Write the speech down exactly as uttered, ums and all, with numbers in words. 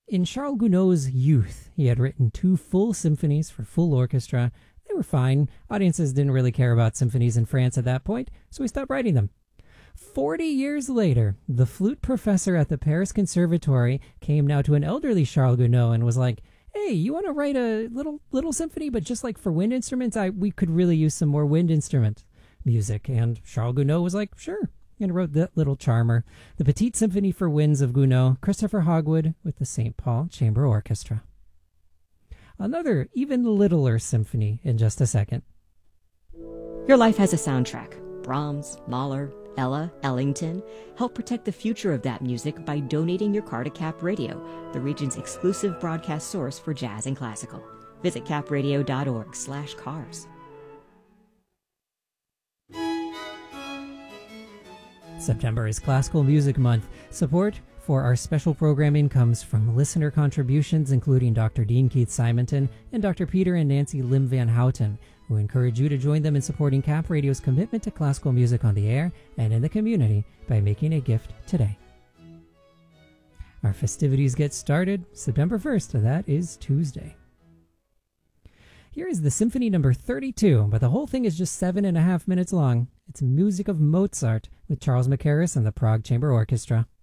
In Charles Gounod's youth, he had written two full symphonies for full orchestra. They were fine. Audiences didn't really care about symphonies in France at that point, so he stopped writing them. Forty years later, the flute professor at the Paris Conservatory came now to an elderly Charles Gounod and was like, hey, you want to write a little little symphony, but just like for wind instruments? I We could really use some more wind instrument music. And Charles Gounod was like, sure, and wrote that little charmer, the Petite Symphony for Winds of Gounod, Christopher Hogwood with the Saint Paul Chamber Orchestra. Another even littler symphony in just a second. Your life has a soundtrack. Brahms, Mahler, Ella, Ellington. Help protect the future of that music by donating your car to Cap Radio, the region's exclusive broadcast source for jazz and classical. Visit capradio.org slash cars. September is Classical Music Month. Support for our special programming comes from listener contributions, including Doctor Dean Keith Simonton and Doctor Peter and Nancy Lim Van Houten, who encourage you to join them in supporting Cap Radio's commitment to classical music on the air and in the community by making a gift today. Our festivities get started September first, that is Tuesday. Here is the Symphony number thirty-two, but the whole thing is just seven and a half minutes long. It's music of Mozart with Charles Mackerras and the Prague Chamber Orchestra.